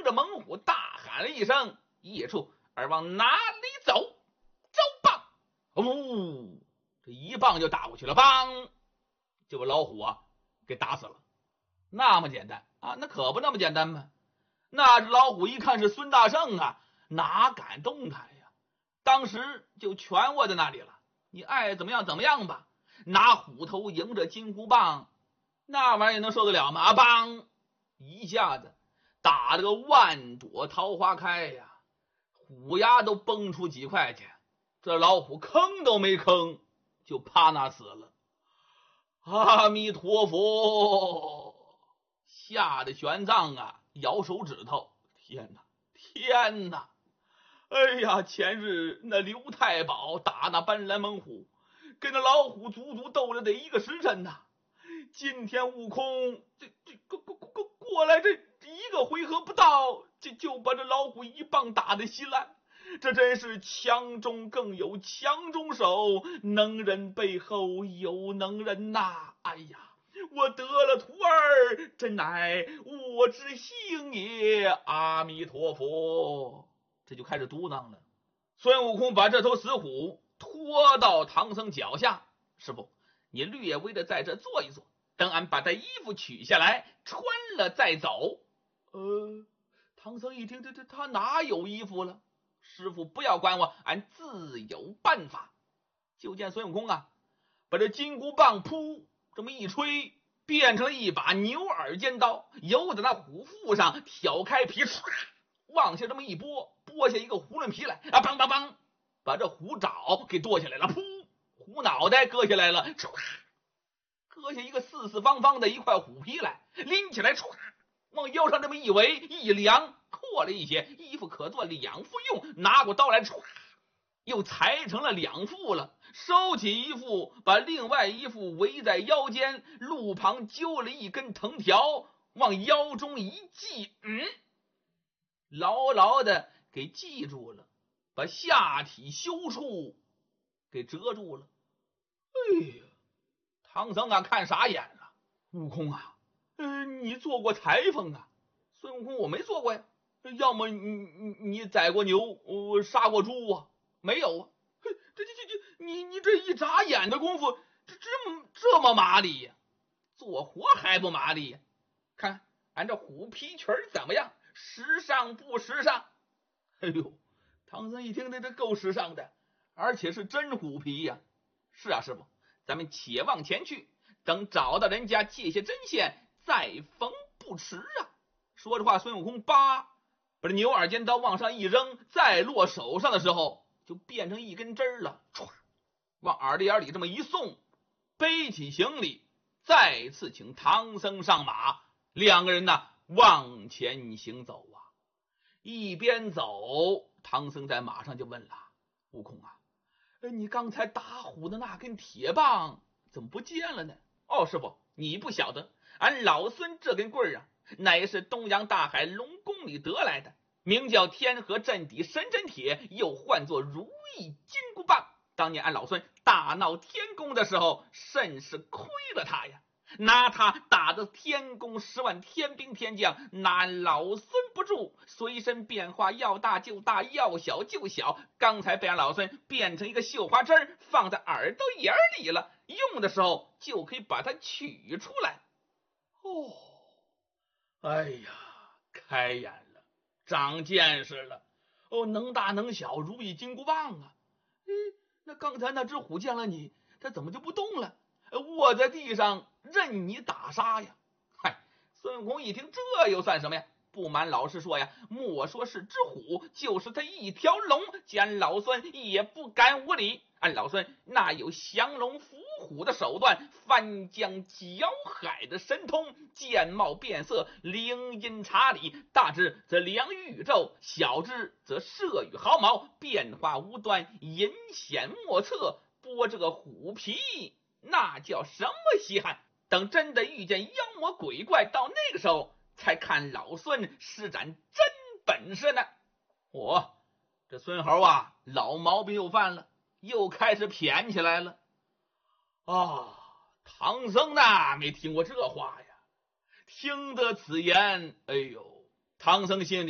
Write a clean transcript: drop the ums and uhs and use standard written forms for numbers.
着猛虎大喊了一声：“野畜，而往哪里走？走棒！”呜，这一棒就打过去了，棒就把老虎给打死了。那么简单啊？那可不那么简单吗？那只老虎一看是孙大圣哪敢动弹呀？当时就全卧在那里了。你爱怎么样怎么样吧。拿虎头迎着金箍棒，那玩意儿能受得了吗？棒一下子打了个万朵桃花开呀，虎牙都崩出几块去。这老虎吭都没吭，就趴那死了。阿弥陀佛！吓得玄奘摇手指头，天哪，天哪！哎呀，前日那刘太保打那斑斓猛虎，跟那老虎足足斗了得1个时辰呐。今天悟空过来，这1个回合不到，就把这老虎一棒打得稀烂。这真是强中更有强中手，能人背后有能人呐！哎呀，我得了徒儿，真乃我之幸也！阿弥陀佛！这就开始嘟囔了。孙悟空把这头死虎拖到唐僧脚下，师傅，你略微的在这坐一坐，等俺把他衣服取下来穿了再走。唐僧一听，他哪有衣服了？师傅不要管我，俺自有办法。就见孙悟空把这金箍棒噗这么一吹，变成了一把牛耳尖刀，由在那虎腹上挑开皮，往下这么一拨下一个囫囵皮来梆梆梆，把这虎爪给剁下来了，噗，虎脑袋割下来了，割下一个四四方方的一块虎皮来，拎起来往腰上这么一围一量，扩了一些，衣服可做2副用，拿过刀来又裁成了2副了，收起一副，把另外一副围在腰间，路旁揪了一根藤条，往腰中一系，牢牢的给系住了，把下体羞处给遮住了。哎呀，唐僧看傻眼了。悟空你做过裁缝孙悟空，我没做过呀。要么你宰过牛，杀过猪没有你这一眨眼的功夫，这么麻利呀？做活还不麻利呀？看俺这虎皮裙怎么样？时尚不时尚？哎呦，唐僧一听这够时尚的，而且是真虎皮呀。是师傅，咱们且往前去，等找到人家借些针线，再缝不迟说着话，孙悟空把这牛耳尖刀往上一扔，再落手上的时候，就变成一根针了，往耳朵眼里这么一送，背起行李，再次请唐僧上马。2个人往前行走一边走，唐僧在马上就问了悟空你刚才打虎的那根铁棒怎么不见了呢？师傅，你不晓得，俺老孙这根棍乃是东洋大海龙宫里得来的，名叫天河镇底神针铁，又唤作如意金箍棒。当年俺老孙大闹天宫的时候，甚是亏了他呀，拿他打的天宫10万天兵天将，拿俺老孙不住，随身变化要大就大，要小就小。刚才被俺老孙变成一个绣花针，放在耳朵眼里了，用的时候就可以把它取出来。哎呀，开眼了，长见识了。能大能小，如意金箍棒那刚才那只虎见了你，它怎么就不动了？卧在地上任你打杀呀！孙悟空一听，这又算什么呀？不瞒老师说呀，莫说是只虎，就是它一条龙，见老孙也不敢无礼。俺老孙那有降龙伏虎的手段，翻江搅海的神通，见貌变色，灵音察理，大之则量于宇宙，小之则射于毫毛，变化无端，隐显莫测。剥这个虎皮，那叫什么稀罕？等真的遇见妖魔鬼怪，到那个时候才看老孙施展真本事呢。这孙猴老毛病又犯了，又开始谝起来了。唐僧没听过这话呀，听得此言，哎呦，唐僧心里